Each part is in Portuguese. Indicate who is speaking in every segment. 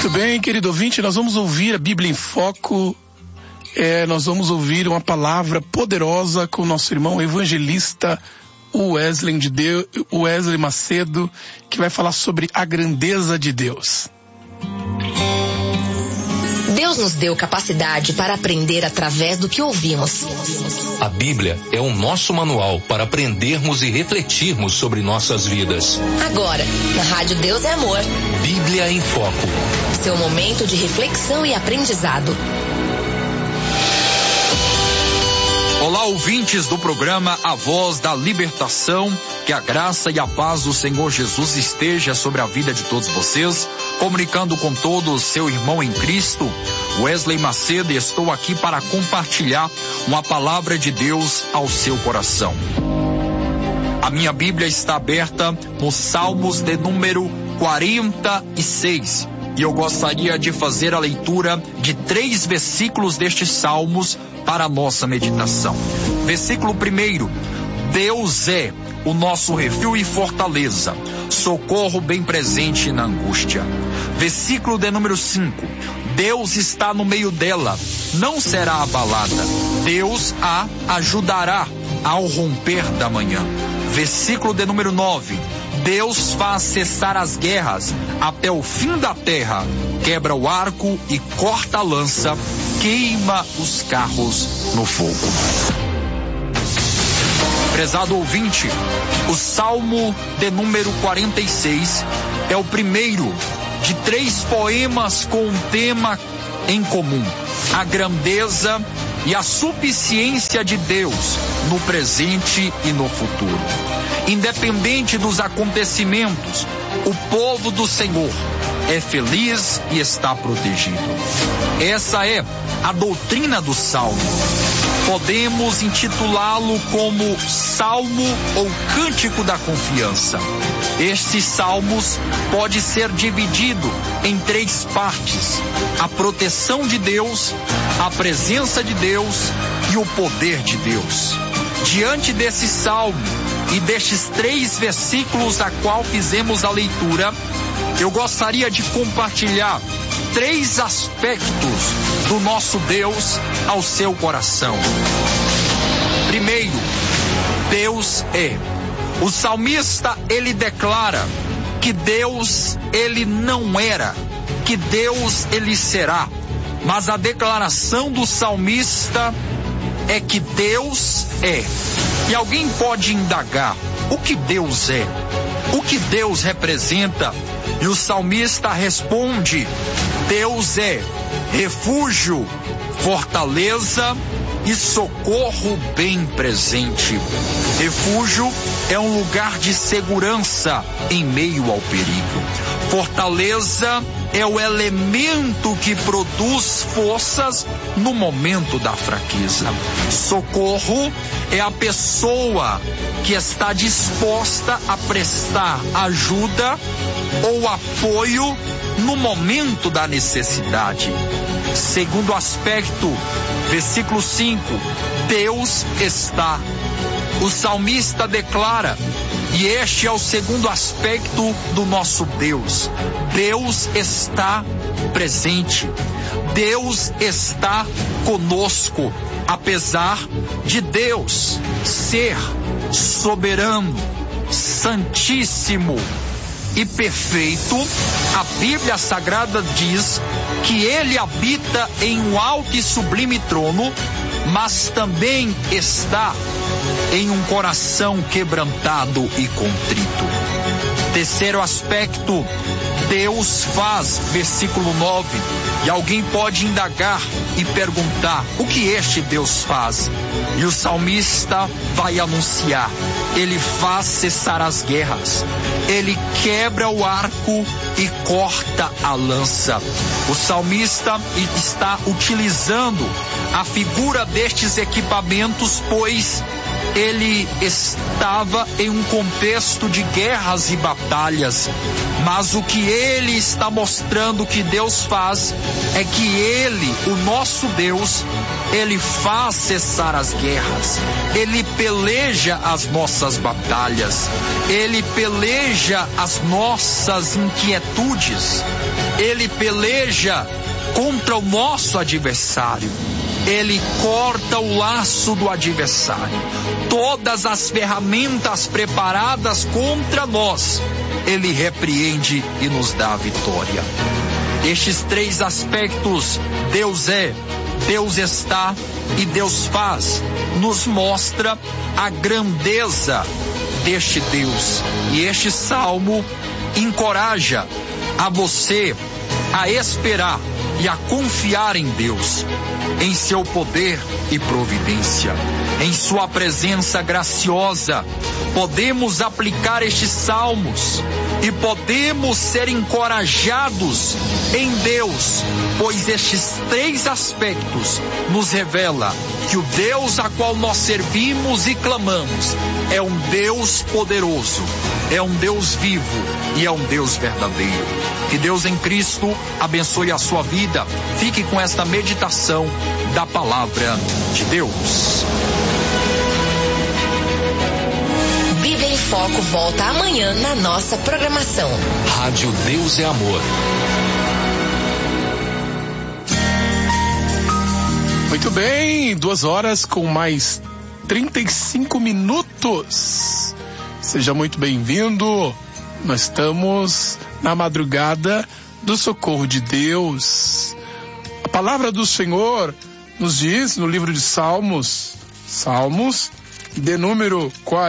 Speaker 1: Muito bem, querido ouvinte, nós vamos ouvir a Bíblia em Foco. Nós vamos ouvir uma palavra poderosa com o nosso irmão evangelista Wesley Macedo, que vai falar sobre a grandeza de Deus.
Speaker 2: Deus nos deu capacidade para aprender através do que ouvimos.
Speaker 3: A Bíblia é o nosso manual para aprendermos e refletirmos sobre nossas vidas.
Speaker 2: Agora, na Rádio Deus é Amor.
Speaker 3: Bíblia em Foco.
Speaker 2: Seu momento de reflexão e aprendizado.
Speaker 4: Olá, ouvintes do programa A Voz da Libertação, que a graça e a paz do Senhor Jesus esteja sobre a vida de todos vocês, comunicando com todos seu irmão em Cristo, Wesley Macedo, e estou aqui para compartilhar uma palavra de Deus ao seu coração. A minha Bíblia está aberta no Salmos de número 46. E eu gostaria de fazer a leitura de 3 versículos destes salmos para a nossa meditação. Versículo 1: Deus é o nosso refúgio e fortaleza, socorro bem presente na angústia. Versículo de número 5: Deus está no meio dela, não será abalada. Deus a ajudará ao romper da manhã. Versículo de número 9: Deus faz cessar as guerras até o fim da terra, quebra o arco e corta a lança, queima os carros no fogo. Prezado ouvinte, o Salmo de número 46 é o primeiro de 3 poemas com um tema em comum: a grandeza e a suficiência de Deus no presente e no futuro. Independente dos acontecimentos, o povo do Senhor é feliz e está protegido. Essa é a doutrina do Salmo. Podemos intitulá-lo como Salmo ou Cântico da Confiança. Estes salmos pode ser dividido em 3 partes: a proteção de Deus, a presença de Deus e o poder de Deus. Diante desse salmo e destes 3 versículos a qual fizemos a leitura, eu gostaria de compartilhar 3 aspectos do nosso Deus ao seu coração. Primeiro, Deus é. O salmista, ele declara que Deus, ele não era, que Deus, ele será. Mas a declaração do salmista é que Deus é. E alguém pode indagar: o que Deus é? O que Deus representa? E o salmista responde: Deus é refúgio, fortaleza e socorro bem presente. Refúgio é um lugar de segurança em meio ao perigo. Fortaleza é o elemento que produz forças no momento da fraqueza. Socorro é a pessoa que está disposta a prestar ajuda ou apoio no momento da necessidade. Segundo aspecto, versículo 5, Deus está. O salmista declara, e este é o segundo aspecto do nosso Deus: Deus está presente. Deus está conosco. Apesar de Deus ser soberano, santíssimo e perfeito, a Bíblia Sagrada diz que ele habita em um alto e sublime trono, mas também está em um coração quebrantado e contrito. Terceiro aspecto, Deus faz, versículo 9, e alguém pode indagar e perguntar: o que este Deus faz? E o salmista vai anunciar: ele faz cessar as guerras, ele quebra o arco e corta a lança. O salmista está utilizando a figura destes equipamentos, pois ele estava em um contexto de guerras e batalhas, mas o que ele está mostrando que Deus faz é que ele, o nosso Deus, ele faz cessar as guerras, ele peleja as nossas batalhas, ele peleja as nossas inquietudes, ele peleja contra o nosso adversário. Ele corta o laço do adversário. Todas as ferramentas preparadas contra nós, ele repreende e nos dá a vitória. Estes três aspectos, Deus é, Deus está e Deus faz, nos mostra a grandeza deste Deus. E este salmo encoraja a você a esperar e a confiar em Deus, em seu poder e providência, em sua presença graciosa. Podemos aplicar estes salmos e podemos ser encorajados em Deus, pois estes três aspectos nos revela que o Deus a qual nós servimos e clamamos é um Deus poderoso, é um Deus vivo e é um Deus verdadeiro. Que Deus em Cristo abençoe a sua vida. Fique com esta meditação da palavra de Deus.
Speaker 2: Bíblia em Foco volta amanhã na nossa programação.
Speaker 3: Rádio Deus é Amor.
Speaker 1: Muito bem, 2 horas com mais 35 minutos. Seja muito bem-vindo. Nós estamos na madrugada do socorro de Deus. A palavra do Senhor nos diz no livro de Salmos, de número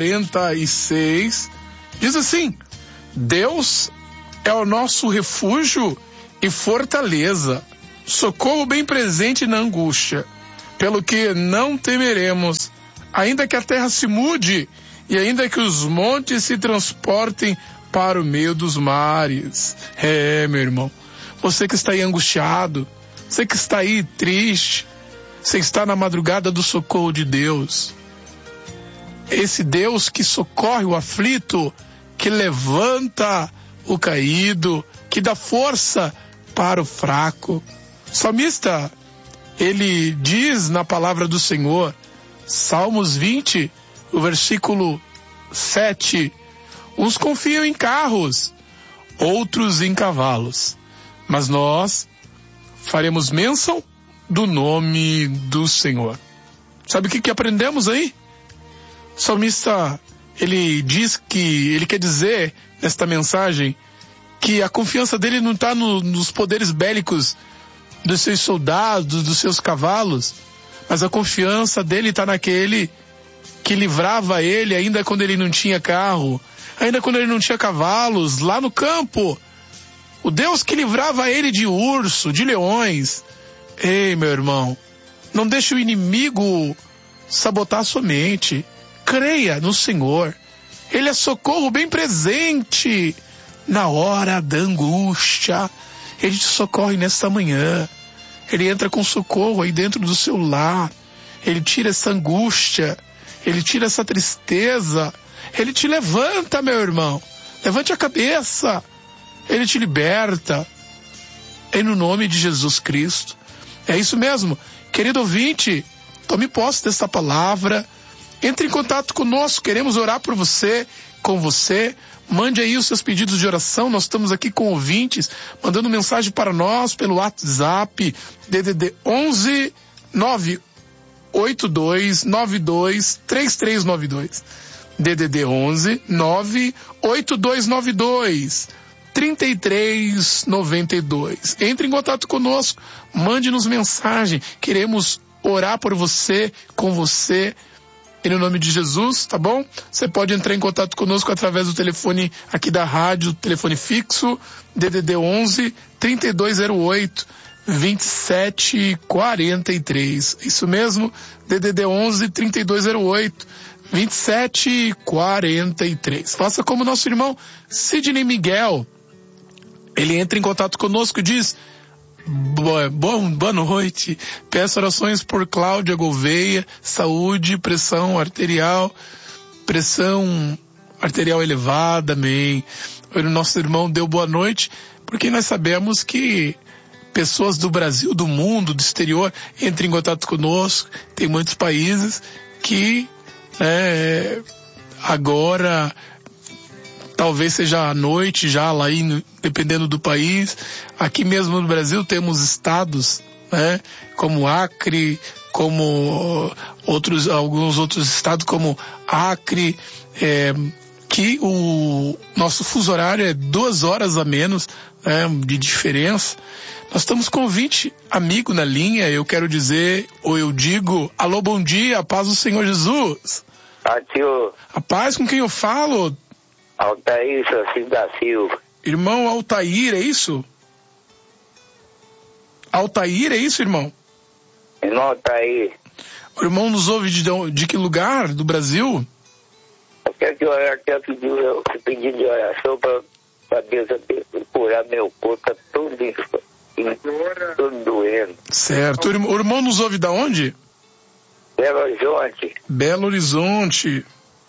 Speaker 1: 46, diz assim: Deus é o nosso refúgio e fortaleza, socorro bem presente na angústia, pelo que não temeremos, ainda que a terra se mude e ainda que os montes se transportem para o meio dos mares. Meu irmão, você que está aí angustiado, você que está aí triste, você está na madrugada do socorro de Deus. Esse Deus que socorre o aflito, que levanta o caído, que dá força para o fraco. O salmista, ele diz na palavra do Senhor, Salmos 20, o versículo 7, uns confiam em carros, outros em cavalos, mas nós faremos menção do nome do Senhor. Sabe o que aprendemos aí? O salmista, ele diz que, ele quer dizer nesta mensagem que a confiança dele não está nos poderes bélicos dos seus soldados, dos seus cavalos, mas a confiança dele está naquele que livrava ele ainda quando ele não tinha carro, ainda quando ele não tinha cavalos, lá no campo. O Deus que livrava ele de urso, de leões. Ei, meu irmão, não deixe o inimigo sabotar a sua mente. Creia no Senhor. Ele é socorro bem presente na hora da angústia. Ele te socorre nesta manhã. Ele entra com socorro aí dentro do seu lar. Ele tira essa angústia. Ele tira essa tristeza. Ele te levanta, meu irmão. Levante a cabeça. Ele te liberta. É no nome de Jesus Cristo. É isso mesmo. Querido ouvinte, tome posse desta palavra. Entre em contato conosco. Queremos orar por você, com você. Mande aí os seus pedidos de oração. Nós estamos aqui com ouvintes, mandando mensagem para nós pelo WhatsApp, DDD 11 982 92 3392. DDD 11 98292 3392. Entre em contato conosco, mande-nos mensagem. Queremos orar por você, com você, e no nome de Jesus, tá bom? Você pode entrar em contato conosco através do telefone aqui da rádio, telefone fixo, DDD 11 3208 2743. Isso mesmo, DDD 11 3208 2743. Faça como nosso irmão Sidney Miguel. Ele entra em contato conosco e diz: Boa noite. Peço orações por Cláudia Gouveia, saúde, pressão arterial elevada, amém. O nosso irmão deu boa noite, porque nós sabemos que pessoas do Brasil, do mundo, do exterior, entram em contato conosco. Tem muitos países que agora talvez seja à noite já lá aí, dependendo do país. Aqui mesmo no Brasil temos estados, como Acre, como alguns outros estados como Acre, que o nosso fuso horário é 2 horas a menos de diferença. Nós estamos com 20 amigos na linha. Eu quero dizer, ou eu digo, alô, bom dia, a paz do Senhor Jesus.
Speaker 5: Tio.
Speaker 1: A paz, com quem eu falo?
Speaker 5: Altair Francisco da Silva.
Speaker 1: Irmão Altair, é isso? Altair, é isso, irmão?
Speaker 5: Irmão Altair.
Speaker 1: O irmão nos ouve de que lugar do Brasil?
Speaker 5: Eu quero pedir de oração para Deus curar meu corpo, tá todo doendo.
Speaker 1: Certo. O irmão nos ouve da onde?
Speaker 5: Belo Horizonte.
Speaker 1: Belo Horizonte.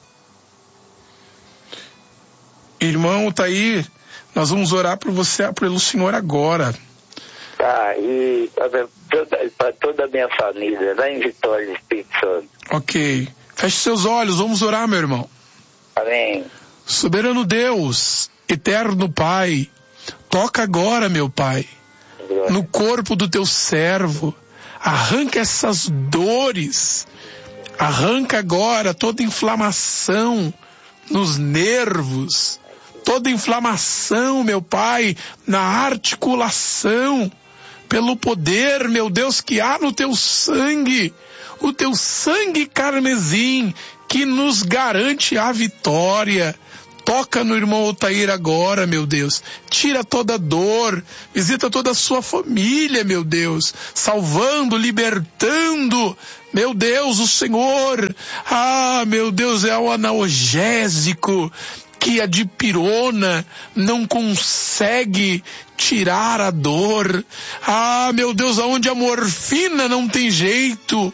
Speaker 1: Irmão Altair, nós vamos orar por você, pelo Senhor agora.
Speaker 5: Tá, e para toda a minha família, lá em Vitória, Espírito Santo.
Speaker 1: Ok. Feche seus olhos, vamos orar, meu irmão.
Speaker 5: Amém.
Speaker 1: Soberano Deus, eterno Pai, toca agora, meu Pai, no corpo do teu servo. Arranca essas dores. Arranca agora toda inflamação nos nervos. Toda inflamação, meu Pai, na articulação. Pelo poder, meu Deus, que há no teu sangue. O teu sangue carmesim que nos garante a vitória. Toca no irmão Altair agora, meu Deus. Tira toda dor. Visita toda a sua família, meu Deus. Salvando, libertando. Meu Deus, o Senhor. Meu Deus, é o analgésico que a dipirona não consegue tirar a dor. Meu Deus, aonde a morfina não tem jeito.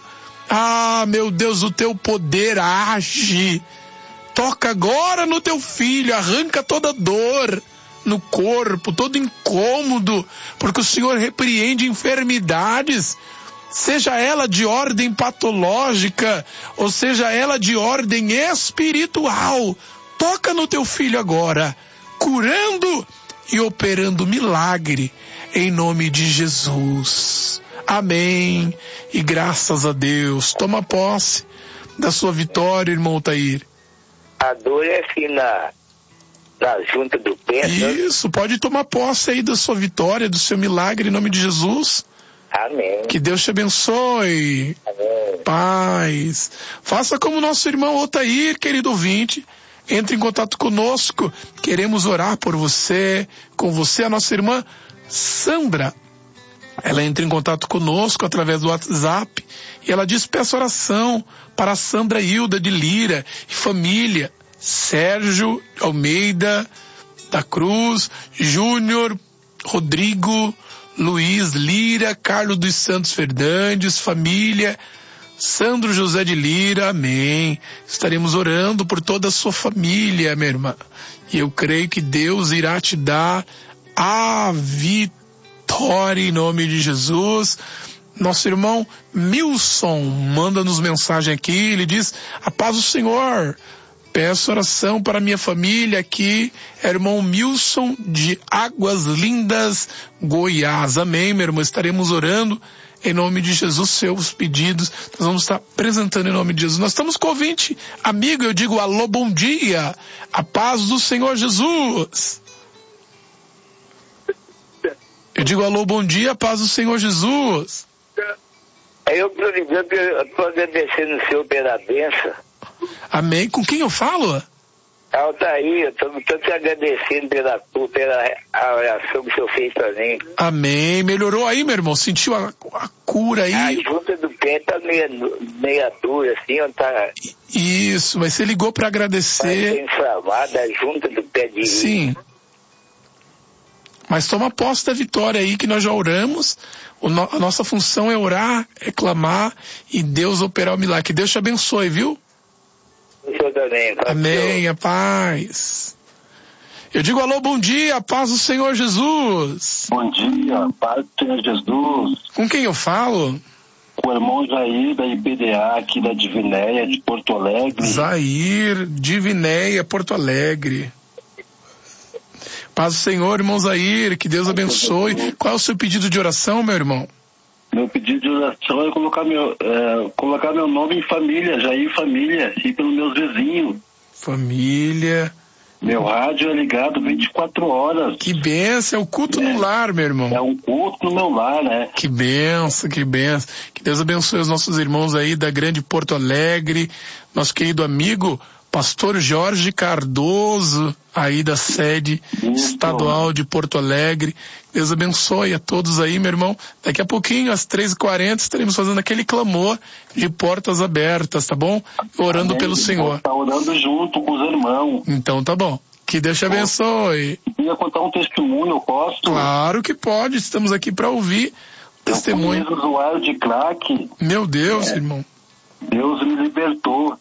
Speaker 1: Meu Deus, o teu poder age. Toca agora no teu filho, arranca toda dor no corpo, todo incômodo, porque o Senhor repreende enfermidades, seja ela de ordem patológica, ou seja ela de ordem espiritual. Toca no teu filho agora, curando e operando milagre, em nome de Jesus. Amém. E graças a Deus. Toma posse da sua vitória, irmão Altair.
Speaker 5: A dor é assim na junta do pé.
Speaker 1: Isso, pode tomar posse aí da sua vitória, do seu milagre, em nome de Jesus.
Speaker 5: Amém.
Speaker 1: Que Deus te abençoe.
Speaker 5: Amém.
Speaker 1: Paz. Faça como nosso irmão Altair, querido ouvinte. Entre em contato conosco. Queremos orar por você, com você, a nossa irmã Sandra. Ela entra em contato conosco através do WhatsApp e ela diz: peço oração para a Sandra Hilda de Lira e família, Sérgio Almeida da Cruz, Júnior, Rodrigo, Luiz Lira, Carlos dos Santos Fernandes, família, Sandro José de Lira, amém. Estaremos orando por toda a sua família, minha irmã, e eu creio que Deus irá te dar a vitória em nome de Jesus. Nosso irmão Milson manda-nos mensagem aqui, ele diz: a paz do Senhor, peço oração para minha família aqui, irmão Milson de Águas Lindas, Goiás. Amém, meu irmão, estaremos orando em nome de Jesus, seus pedidos, nós vamos estar apresentando em nome de Jesus. Nós estamos com ouvinte, amigo, eu digo alô, bom dia, a paz do Senhor Jesus. Eu digo alô, bom dia, paz do Senhor Jesus.
Speaker 5: Eu estou agradecendo o Senhor pela bênção.
Speaker 1: Amém. Com quem eu falo?
Speaker 5: Altair, eu estou te agradecendo pela oração que o Senhor fez para mim.
Speaker 1: Amém. Melhorou aí, meu irmão? Sentiu a cura aí?
Speaker 5: A junta do pé está meia dura, assim, onde tá...
Speaker 1: Isso, mas você ligou para agradecer.
Speaker 5: Tá inflamada, a junta do pé direito.
Speaker 1: Sim. Mas toma posse da vitória aí, que nós já oramos. A nossa função é orar, é clamar e Deus operar o milagre. Que Deus te abençoe, viu?
Speaker 5: O senhor também.
Speaker 1: Amém, a paz. Eu digo alô, bom dia, a paz do Senhor Jesus.
Speaker 6: Bom dia, paz do Senhor Jesus.
Speaker 1: Com quem eu falo?
Speaker 6: Com o irmão Jair, da IPDA, aqui da Divinéia, de Porto Alegre.
Speaker 1: Jair, Divinéia, Porto Alegre. Paz do Senhor, irmão Jair, que Deus abençoe. Qual é o seu pedido de oração, meu irmão?
Speaker 6: Meu pedido de oração é colocar meu nome em família, Jair Família, e pelos meus vizinhos.
Speaker 1: Família.
Speaker 6: Meu rádio é ligado 24 horas.
Speaker 1: Que benção, é o culto no lar, meu irmão.
Speaker 6: É um culto no meu lar, né?
Speaker 1: Que benção, que benção. Que Deus abençoe os nossos irmãos aí da grande Porto Alegre, nosso querido amigo Pastor Jorge Cardoso, aí da sede estadual de Porto Alegre. Deus abençoe a todos aí, meu irmão. Daqui a pouquinho, às 3h40, estaremos fazendo aquele clamor de portas abertas, tá bom? Orando pelo Senhor.
Speaker 6: Tá orando junto com os irmãos.
Speaker 1: Então tá bom. Que Deus te abençoe.
Speaker 6: Queria contar um testemunho, eu posso?
Speaker 1: Claro que pode, estamos aqui para ouvir testemunho.
Speaker 6: Eu fui usuário de crack.
Speaker 1: Meu Deus, irmão.
Speaker 6: Deus me libertou.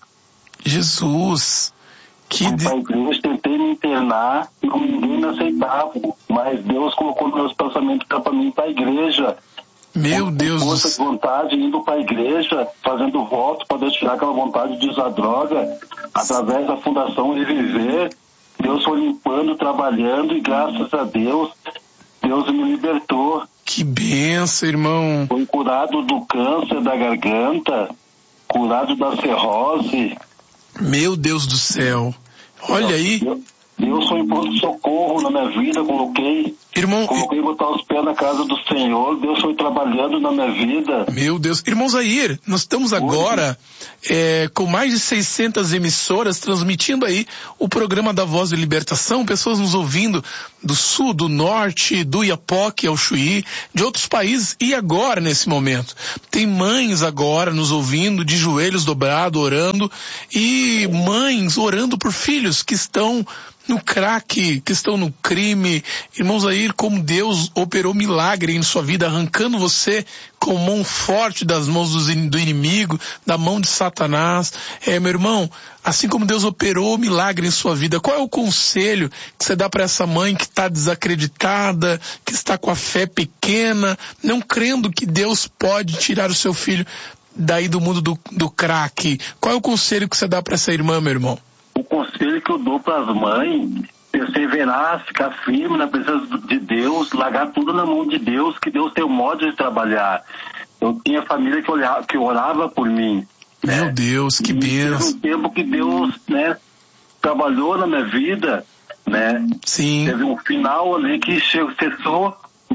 Speaker 1: Jesus.
Speaker 6: Fui pra igreja, tentei me internar, ninguém me aceitava, mas Deus colocou meus pensamentos para mim ir pra igreja.
Speaker 1: Meu Deus.
Speaker 6: Com força de vontade, indo pra igreja, fazendo voto para Deus tirar aquela vontade de usar droga, através da Fundação Reviver. Deus foi limpando, trabalhando e graças a Deus, Deus me libertou.
Speaker 1: Que benção, irmão.
Speaker 6: Fui curado do câncer da garganta, curado da cirrose.
Speaker 1: Meu Deus do céu. Olha aí.
Speaker 6: Deus foi em pronto-socorro na minha vida, coloquei botar os pés na casa do Senhor, Deus foi trabalhando na minha vida.
Speaker 1: Meu Deus. Irmão Jair, nós estamos agora com mais de 600 emissoras transmitindo aí o programa da Voz de Libertação, pessoas nos ouvindo do sul, do norte, do Iapoque ao Chuí, de outros países, e agora nesse momento. Tem mães agora nos ouvindo, de joelhos dobrados, orando, e mães orando por filhos que estão no crack, que estão no crime. Irmãos aí, como Deus operou milagre em sua vida, arrancando você com mão forte das mãos do inimigo, da mão de Satanás. Meu irmão, assim como Deus operou milagre em sua vida, qual é o conselho que você dá para essa mãe que está desacreditada, que está com a fé pequena, não crendo que Deus pode tirar o seu filho daí do mundo do crack? Qual é o conselho que você dá para essa irmã, meu irmão?
Speaker 6: O conselho que eu dou para as mães, perseverar, ficar firme na presença de Deus, largar tudo na mão de Deus, que Deus tem um modo de trabalhar. Eu tinha família que orava por mim.
Speaker 1: Meu Deus, que bênção.
Speaker 6: Teve um tempo que Deus, trabalhou na minha vida,
Speaker 1: Sim.
Speaker 6: Teve um final ali que cessou,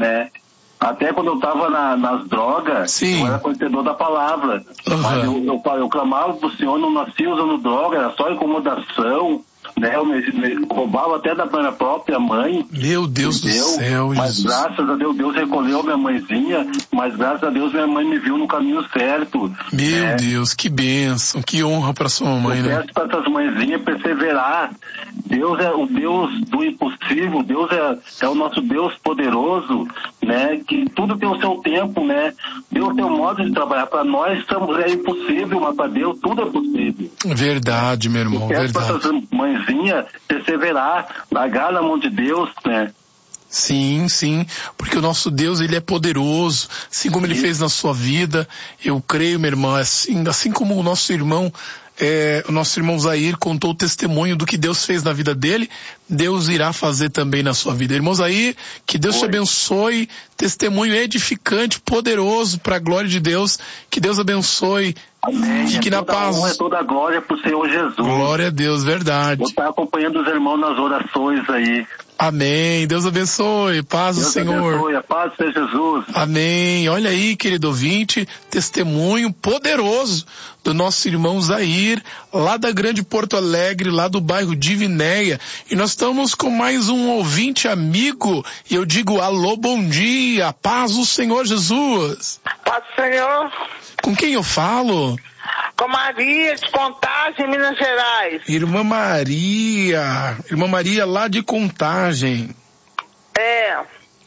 Speaker 6: Até quando eu estava nas drogas,
Speaker 1: Sim.
Speaker 6: Eu era conhecedor da palavra. Mas eu clamava pro Senhor, não nascia usando droga, era só incomodação, Eu me roubava até da minha própria mãe.
Speaker 1: Meu Deus do céu,
Speaker 6: mas
Speaker 1: Jesus.
Speaker 6: graças a Deus, Deus recolheu minha mãezinha, mas graças a Deus minha mãe me viu no caminho certo.
Speaker 1: Meu Deus, que bênção, que honra para sua mamãe,
Speaker 6: eu peço para essas mãezinhas perseverar. Deus é o Deus do impossível, Deus é o nosso Deus poderoso, que tudo tem o seu tempo, Deus tem um modo de trabalhar. Para nós é impossível, mas para Deus tudo é possível.
Speaker 1: Verdade, meu irmão,
Speaker 6: eu peço
Speaker 1: verdade.
Speaker 6: para essas mãezinhas perseverar, largar na mão de Deus,
Speaker 1: Sim, sim, porque o nosso Deus, Ele é poderoso, assim como Ele fez na sua vida. Eu creio, meu irmão, assim como o nosso irmão Jair contou o testemunho do que Deus fez na vida dele, Deus irá fazer também na sua vida. Irmão Jair, que Deus te abençoe, testemunho edificante, poderoso, para a glória de Deus, que Deus abençoe.
Speaker 6: Amém.
Speaker 1: Fique na paz.
Speaker 6: Honra, toda a glória pro Senhor Jesus.
Speaker 1: Glória a Deus, verdade.
Speaker 6: Vou estar acompanhando os irmãos nas orações aí.
Speaker 1: Amém. Deus abençoe. Paz do Senhor.
Speaker 6: Abençoe. A paz do Senhor Jesus.
Speaker 1: Amém. Olha aí, querido ouvinte, testemunho poderoso do nosso irmão Jair, lá da grande Porto Alegre, lá do bairro Divinéia. E nós estamos com mais um ouvinte amigo, e eu digo alô, bom dia, paz do Senhor Jesus.
Speaker 7: Paz do Senhor.
Speaker 1: Com quem eu falo?
Speaker 7: Com Maria de Contagem, Minas Gerais.
Speaker 1: Irmã Maria lá de Contagem.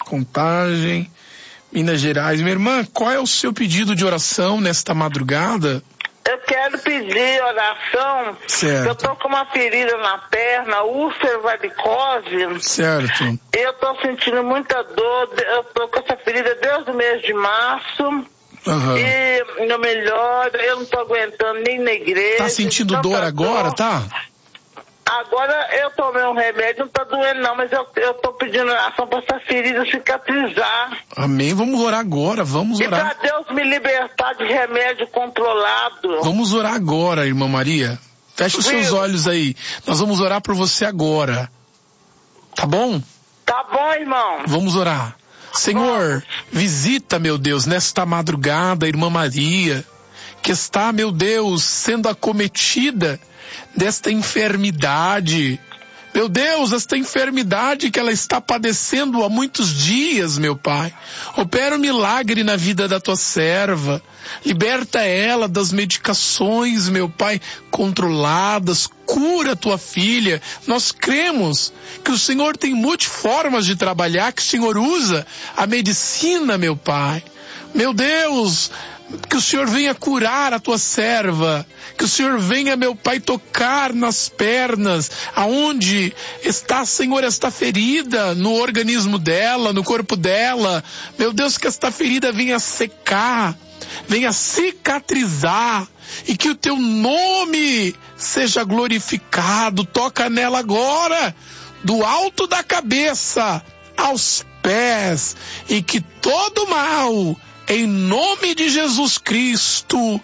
Speaker 1: Contagem, Minas Gerais. Minha irmã, qual é o seu pedido de oração nesta madrugada?
Speaker 7: Eu quero pedir oração.
Speaker 1: Certo.
Speaker 7: Eu tô com uma ferida na perna, úlcera varicose.
Speaker 1: Certo.
Speaker 7: Eu tô sentindo muita dor. Eu tô com essa ferida desde o mês de março.
Speaker 1: Uhum.
Speaker 7: E não melhora. Eu não tô aguentando nem na igreja.
Speaker 1: Tá sentindo dor agora, tá?
Speaker 7: Agora eu tomei um remédio, não tá doendo não, mas eu tô pedindo oração pra essa ferida cicatrizar.
Speaker 1: Amém. Vamos orar agora, vamos orar.
Speaker 7: E pra Deus me libertar de remédio controlado.
Speaker 1: Vamos orar agora, irmã Maria. Feche os seus olhos aí. Nós vamos orar por você agora. Tá bom?
Speaker 7: Tá bom, irmão.
Speaker 1: Vamos orar. Senhor, visita, meu Deus, nesta madrugada, a irmã Maria, que está, meu Deus, sendo acometida desta enfermidade. Meu Deus, esta enfermidade que ela está padecendo há muitos dias, meu Pai. Opera um milagre na vida da tua serva. Liberta ela das medicações, meu Pai, controladas. Cura tua filha. Nós cremos que o Senhor tem multiformas de trabalhar, que o Senhor usa a medicina, meu Pai. Meu Deus, que o Senhor venha curar a tua serva, que o Senhor venha, meu Pai, tocar nas pernas, aonde está, Senhor, esta ferida no organismo dela, no corpo dela. Meu Deus, que esta ferida venha secar, venha cicatrizar, e que o teu nome seja glorificado. Toca nela agora, do alto da cabeça aos pés, e que todo mal, em nome de Jesus Cristo,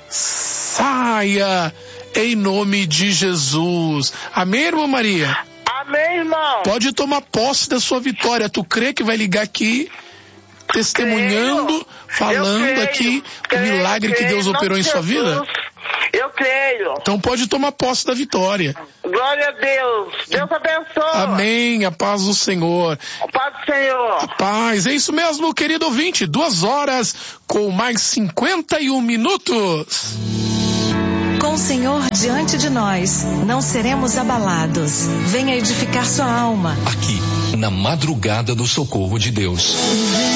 Speaker 1: saia em nome de Jesus. Amém, irmã Maria?
Speaker 7: Amém, irmão.
Speaker 1: Pode tomar posse da sua vitória. Tu crê que vai ligar aqui, testemunhando, falando aqui o milagre que Deus operou em sua vida?
Speaker 7: Eu creio.
Speaker 1: Então pode tomar posse da vitória.
Speaker 7: Glória a Deus. Deus abençoe.
Speaker 1: Amém. A paz do Senhor.
Speaker 7: A paz do Senhor.
Speaker 1: A paz. É isso mesmo, querido ouvinte. 2 horas com mais 51 minutos.
Speaker 8: Com o Senhor diante de nós, não seremos abalados. Venha edificar sua alma.
Speaker 3: Aqui, na madrugada do socorro de Deus.